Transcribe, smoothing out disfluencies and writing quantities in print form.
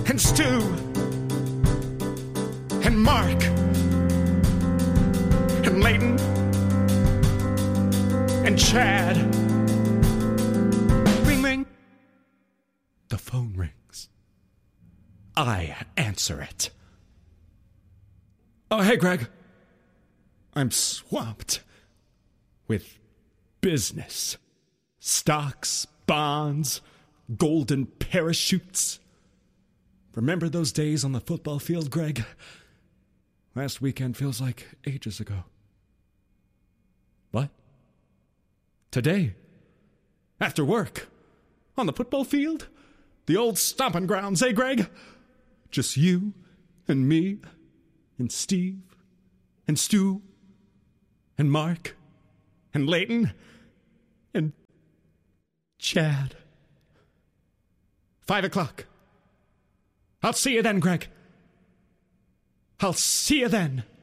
and Stu and Mark and Leighton and Chad. Ring, ring. The phone rings. I answer it. Oh, hey, Greg. I'm swamped with business. Stocks, bonds, golden parachutes. Remember those days on the football field, Greg? Last weekend feels like ages ago. What? Today? After work? On the football field? The old stomping grounds, eh, Greg? Just you and me and Steve and Stu and Mark and Leighton and Chad. 5 o'clock. I'll see you then, Greg. I'll see you then.